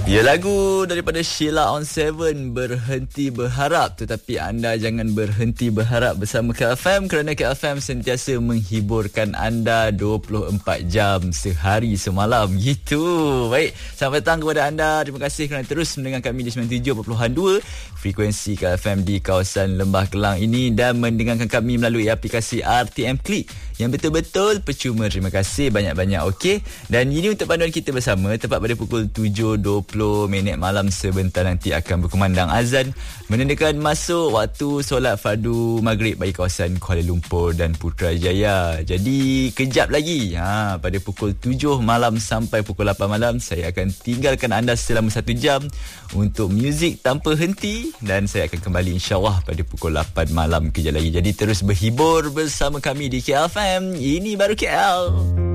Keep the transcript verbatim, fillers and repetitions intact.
Ya, lagu daripada Sheila on Seven, Berhenti Berharap. Tetapi anda jangan berhenti berharap bersama K F M, kerana K F M sentiasa menghiburkan anda dua puluh empat jam sehari semalam. Gitu. Baik, selamat datang kepada anda. Terima kasih kerana terus mendengar kami di sembilan puluh tujuh perpuluhan dua frekuensi K F M di kawasan Lembah Kelang ini, dan mendengarkan kami melalui aplikasi R T M Click yang betul-betul percuma. Terima kasih banyak-banyak. Okey, dan ini untuk panduan kita bersama. Tepat pada pukul tujuh dua puluh minit malam sebentar nanti akan berkumandang azan, menandakan masuk waktu solat fardu maghrib bagi kawasan Kuala Lumpur dan Putrajaya. Jadi kejap lagi, ha, pada pukul tujuh malam sampai pukul lapan malam, saya akan tinggalkan anda selama satu jam untuk muzik tanpa henti, dan saya akan kembali insyaAllah pada pukul lapan malam kejap lagi. Jadi terus berhibur bersama kami di K F M. Ini baru K L.